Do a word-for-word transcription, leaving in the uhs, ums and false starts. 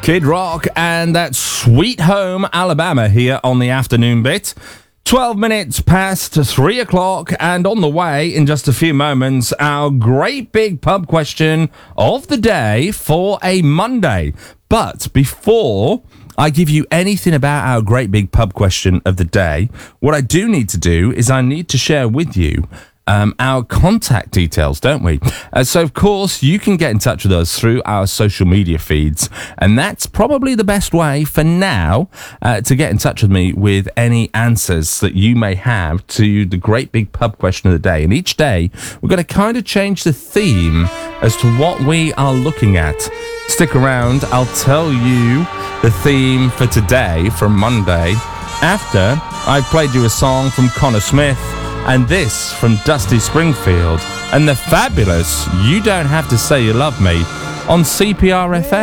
Kid Rock and that Sweet Home Alabama here on the afternoon bit. twelve minutes past three o'clock, and on the way in just a few moments, our great big pub question of the day for a Monday. But before I give you anything about our great big pub question of the day, what I do need to do is I need to share with you Um, our contact details, don't we? Uh, so, of course, you can get in touch with us through our social media feeds, and that's probably the best way for now uh, to get in touch with me with any answers that you may have to the great big pub question of the day. And each day, we're going to kind of change the theme as to what we are looking at. Stick around, I'll tell you the theme for today, from Monday, after I've played you a song from Connor Smith, and this from Dusty Springfield and the fabulous You Don't Have to Say You Love Me on C P R F M.